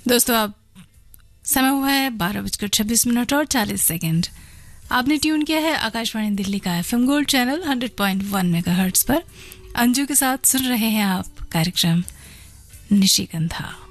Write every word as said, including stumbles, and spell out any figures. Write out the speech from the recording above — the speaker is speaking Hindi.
दोस्तों अब समय हुआ है बारह बजकर छब्बीस मिनट और चालीस सेकंड। आपने ट्यून किया है आकाशवाणी दिल्ली का FM gold channel hundred point one megahertz पर। अंजू के साथ सुन रहे हैं आप कार्यक्रम निशिगंधा।